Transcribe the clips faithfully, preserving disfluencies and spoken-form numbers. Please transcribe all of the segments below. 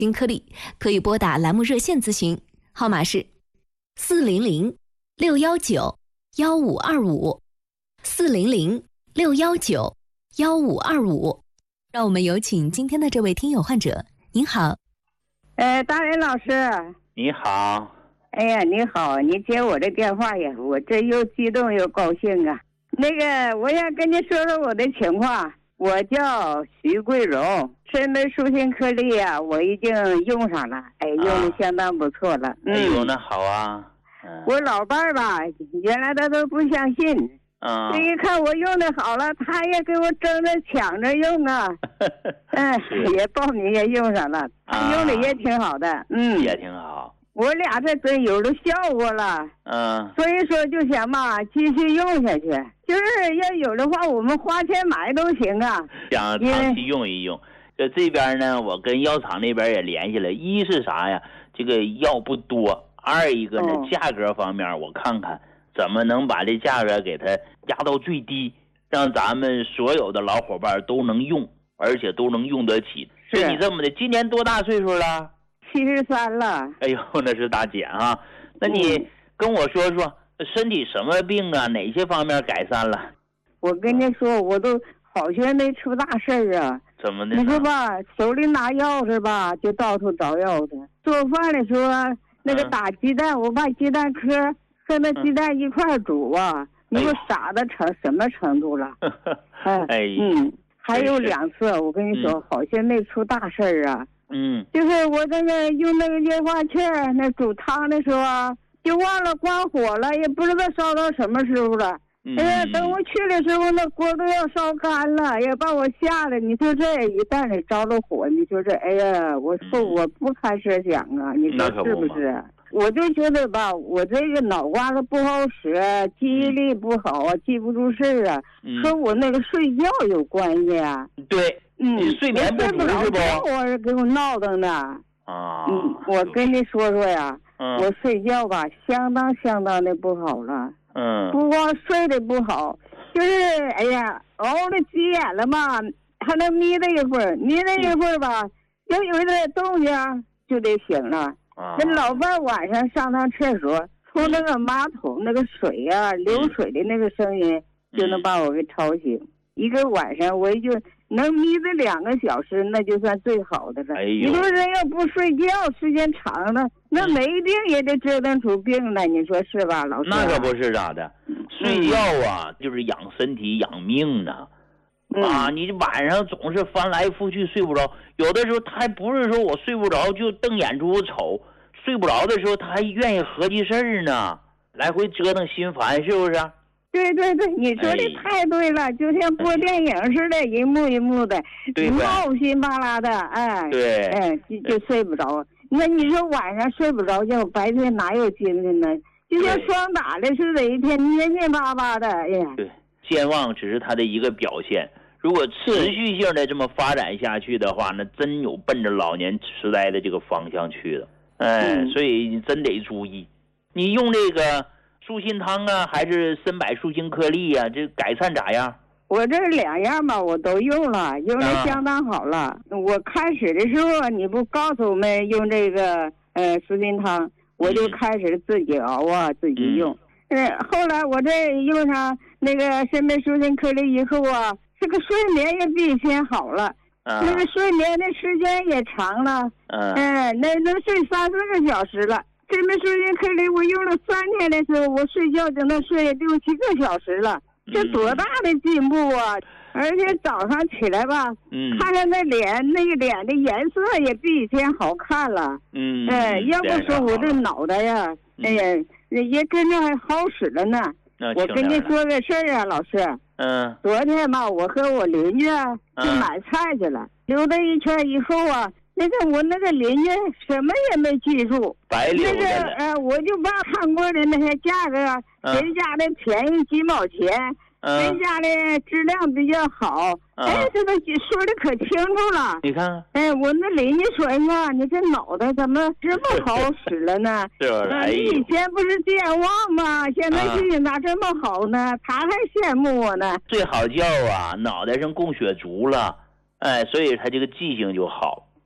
新颗粒，可以拨打栏目热线咨询，号码是四零零六幺九幺五二五四零零六幺九幺五二五。让我们有请今天的这位听友患者。您好。 呃，大林老师。 你好。 哎呀，你好，你接我的电话呀，我这又激动又高兴啊。那个，我想跟你说说我的情况。我叫徐桂荣，深梅舒心颗粒啊，我已经用上了，哎，用的相当不错了。 嗯、哎呦，那好啊。 嗯、我老伴儿吧，原来他都不相信。 啊、 这一看我用的好了，他也给我争着抢着用啊。嗯，也报名也用上了，他用的也挺好的。啊、嗯， 也挺好。 我俩这真有了效果了。 嗯， 所以说就想嘛，继续用下去。就是要有的话，我们花钱买都行啊。 想长期用一用。这这边呢，我跟药厂那边也联系了。一是啥呀？这个药不多。二一个呢， 哦、 价格方面我看看怎么能把这价格给它压到最低，让咱们所有的老伙伴都能用，而且都能用得起。 是你这么的，今年多大岁数了？ 七十三了。 哎呦，那是大姐啊！那你跟我说说、嗯、身体什么病啊？哪些方面改善了？ 我跟你说，我都好像没出大事儿啊。 怎么的？ 你说吧，手里拿钥匙吧，就到处找钥匙。做饭的时候，那个打鸡蛋，嗯、我把鸡蛋壳和那鸡蛋一块煮啊，嗯、你说傻的成什么程度了？ 哎，哎嗯，还有两次，我跟你说，嗯、好像没出大事儿啊。 嗯， 就是我那个用那个液化气儿，那煮汤的时候啊，就忘了关火了，也不知道烧到什么时候了。 嗯、 哎呀，等我去的时候，那锅都要烧干了，也把我吓得。你说这一旦你着了火，你说这，哎呀，我说我不堪设想啊，你说是不是？我就觉得吧，我这个脑瓜子不好使，记忆力不好啊，记不住事儿啊， 嗯、 和我那个睡觉有关系啊。 对。 嗯， 你睡眠不足是不？ 我是给我闹腾的。 啊， 嗯，我跟你说说呀， 嗯、 我睡觉吧，相当相当的不好了。 嗯。 不光睡得不好，就是哎呀，熬了急眼了嘛，还能眯了一会儿，眯了一会儿吧，要有一点动静就得醒了。 啊。 那老伴晚上上趟厕所，从那个马桶那个水呀、嗯、流水的那个声音，就能把我给吵醒。嗯、一个晚上我也就。能眯着两个小时，那就算最好的了。 哎呦， 你说人要不睡觉，时间长了，那没病也得折腾出病来，你说是吧，老师？ 那可不是咋的，睡觉啊，嗯、就是养身体养命呢。 嗯、 啊，你晚上总是翻来覆去睡不着，有的时候他还不是说我睡不着就瞪眼珠子瞅，睡不着的时候他还愿意合计事儿呢，来回折腾心烦，是不是？ 对对对，你说的太对了，哎、就像播电影似的，一幕一幕的，闹心巴拉的，哎， 对， 哎，就就睡不着。那你说晚上睡不着觉，白天哪有精神呢？就像霜打的似的，一天蔫蔫巴巴的，哎呀。 对，健忘只是它的一个表现，如果持续性的这么发展下去的话，那真有奔着老年痴呆的这个方向去了。哎， 嗯、 所以你真得注意，你用这个。舒心汤啊，还是参柏舒心颗粒啊？这改善咋样？ 我这两样吧，我都用了，用的相当好了。啊、我开始的时候，你不告诉我们用这个呃舒心汤，我就开始自己熬啊，嗯、自己用。嗯、呃，后来我这用上那个参柏舒心颗粒以后啊，这个睡眠也比以前好了， 啊、 那个睡眠的时间也长了。 嗯、 呃，那能睡三四个小时了。这枚舒心颗粒我用了三天的时候，我睡觉就能睡六七个小时了，这多大的进步啊！嗯、而且早上起来吧， 嗯， 看看那脸，那个脸的颜色也比以前好看了。 嗯， 哎、呃，要不说我这脑袋呀，哎呀，嗯、也跟着还好使了呢。我跟你说个事儿啊，老师。 嗯。 昨天吧，我和我邻居啊去买菜去了，嗯、溜达一圈以后啊。那个我那个邻居什么也没记住， 白溜那个呃，我就把看过的那些价格， 嗯、 人家的便宜几毛钱， 嗯、 人家的质量比较好， 嗯、 哎，这都说的可清楚了。 你看看， 哎，我那邻居说呀，你这脑袋怎么这么好使了呢？ 是吧？ 你以前不是健忘吗？现在记性咋这么好呢？他还羡慕我呢。 最好叫啊，脑袋上供血足了，哎，所以他这个记性就好。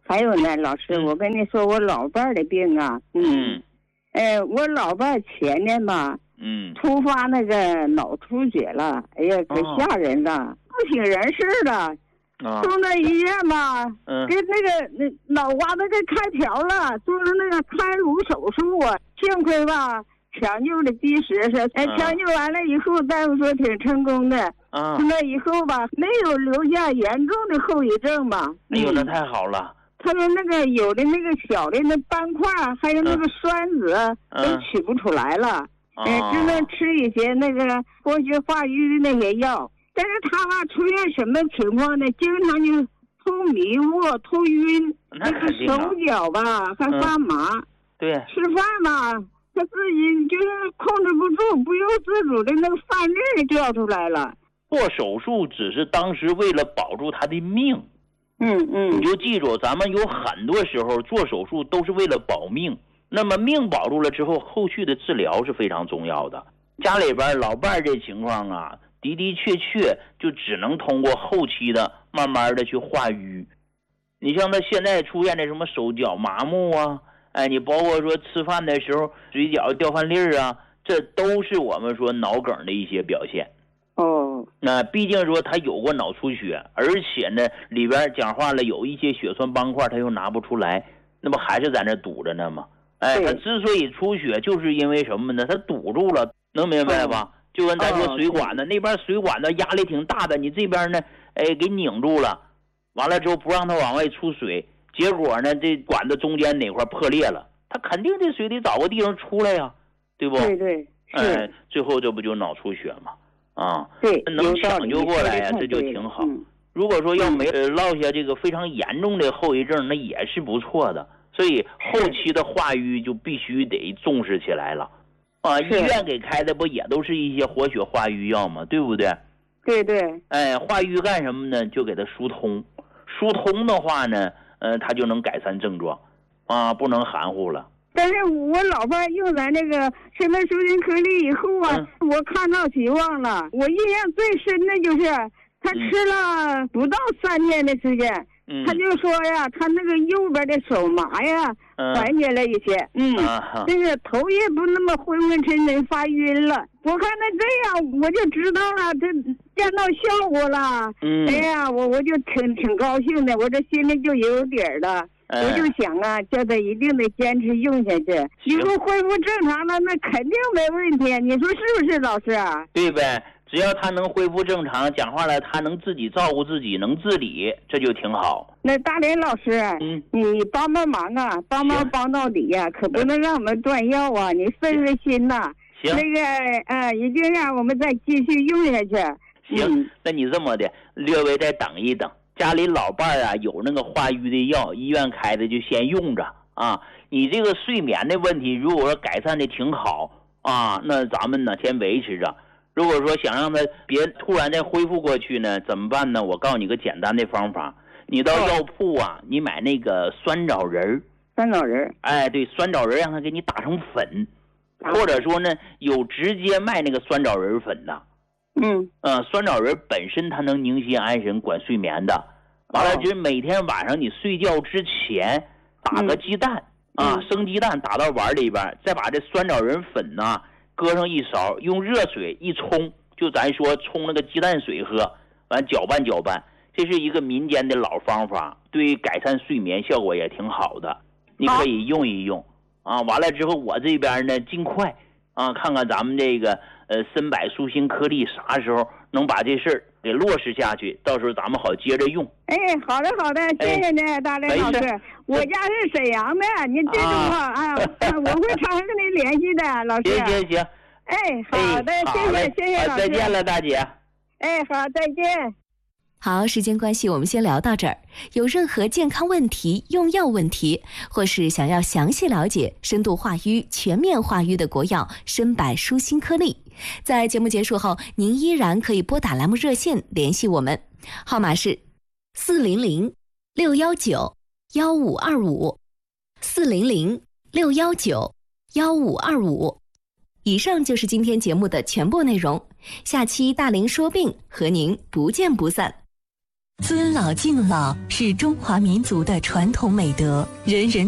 还有呢，老师，我跟你说，我老伴儿的病啊，嗯，哎，我老伴儿前年吧，嗯，突发那个脑出血了，哎呀，可吓人了，不省人事了。送到医院吧，嗯，给那个那脑瓜子给开瓢了，做了那个开颅手术啊，幸亏吧抢救的及时，是哎，抢救完了以后，大夫说挺成功的，啊，那以后吧没有留下严重的后遗症吧？ 哎呦，那太好了。 他说那个有的那个小的那斑块，还有那个栓子都取不出来了，哎，只能吃一些那个活血化瘀的那些药。但是他吧出现什么情况呢？经常就头迷糊、头晕， 那个手脚吧还发麻。 嗯、对， 吃饭吧，他自己就是控制不住，不由自主的那个饭粒掉出来了。 做手术只是当时为了保住他的命。 嗯嗯， 你就记住，咱们有很多时候做手术都是为了保命。那么命保住了之后，后续的治疗是非常重要的。家里边老伴儿这情况啊。的的确确就只能通过后期的慢慢的去化瘀。你像他现在出现的什么手脚麻木啊，哎，你包括说吃饭的时候嘴角掉饭粒儿啊，这都是我们说脑梗的一些表现。 哦， 那毕竟说他有过脑出血，而且呢里边讲话了有一些血栓斑块他又拿不出来，那不还是在那堵着呢吗？哎，他之所以出血就是因为什么呢？他堵住了，能明白吧？哦，就跟咱说水管子，哦，那边水管子压力挺大的，你这边呢，哎，给拧住了，完了之后不让它往外出水，结果呢，这管子中间哪块破裂了，它肯定这水得找个地方出来呀，对不？ 对对， 哎，最后这不就脑出血吗？啊， 对， 能抢救过来呀，这就挺好。嗯，如果说要没呃落下这个非常严重的后遗症，那也是不错的。所以后期的化瘀就必须得重视起来了。啊，医院给开的不也都是一些活血化瘀药吗？对不对？ 对对。 哎，化瘀干什么呢？就给它疏通，疏通的话呢，呃，它就能改善症状，啊，不能含糊了。 但是我老伴用咱那个什么舒心颗粒以后啊，嗯，我看到希望了。我印象最深的就是他吃了不到三天的时间。嗯，他就说呀，他那个右边的手麻呀，缓解了一些，嗯，这个头也不那么昏昏沉沉发晕了。我看他这样，我就知道了，这见到效果了。嗯，哎呀，我我就挺挺高兴的，我这心里就有底儿了。嗯，我就想啊，叫他一定得坚持用下去。以后恢复正常了，那肯定没问题。你说是不是，老师啊？ 对呗。只要他能恢复正常，讲话了，他能自己照顾自己，能自理，这就挺好。 那大林老师，嗯，你帮帮忙啊，帮忙帮到底呀，可不能让我们断药啊！你分分心呐。 行。 那个，呃，一定让我们再继续用下去。 行，嗯，那你这么的，略微再等一等，家里老伴儿啊有那个化瘀的药，医院开的就先用着啊。你这个睡眠的问题，如果说改善的挺好啊，那咱们呢先维持着。如果说想让他别突然再恢复过去呢，怎么办呢？我告诉你个简单的方法，你到药铺啊，你买那个酸枣仁酸枣仁哎，对，酸枣仁让他给你打成粉，或者说呢，有直接卖那个酸枣仁粉的。 嗯， 呃，酸枣仁本身它能宁心安神、管睡眠的。完了，就是每天晚上你睡觉之前打个鸡蛋，嗯，啊，生鸡蛋打到碗里边，再把这酸枣仁粉呢。搁上一勺，用热水一冲，就咱说冲那个鸡蛋水喝，完搅拌搅拌，这是一个民间的老方法，对改善睡眠效果也挺好的，你可以用一用啊。完了之后，我这边呢尽快啊，看看咱们这个呃参柏舒心颗粒啥时候能把这事儿给落实下去，到时候咱们好接着用。 哎，好的好的，谢谢你，哎，大雷老师。我家是沈阳的，您记住了啊，啊我会常常跟您联系的，老师。 行行行。 哎，好的，哎，谢谢谢谢老师。 再见了，大姐。 哎，好，再见。 好，时间关系，我们先聊到这儿。有任何健康问题、用药问题，或是想要详细了解深度化瘀、全面化瘀的国药参柏舒心颗粒，在节目结束后，您依然可以拨打栏目热线联系我们，号码是四零零六幺九幺五二五，四零零六幺九幺五二五。以上就是今天节目的全部内容，下期大林说病和您不见不散。 尊老敬老是中华民族的传统美德，人人